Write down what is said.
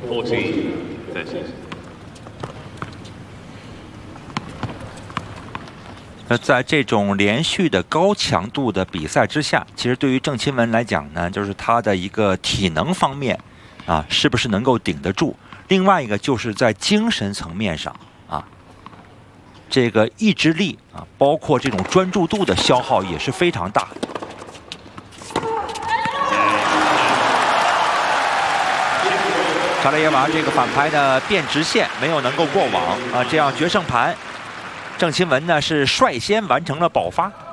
14-30. 在这种连续的高强度的比赛之下，其实对于郑钦文来讲呢，就是他的一个体能方面啊，是不是能够顶得住？另外一个就是在精神层面上啊，这个意志力啊，包括这种专注度的消耗也是非常大。查列耶娃这个反拍的变直线没有能够过网啊，这样决胜盘。郑钦文呢是率先完成了保发。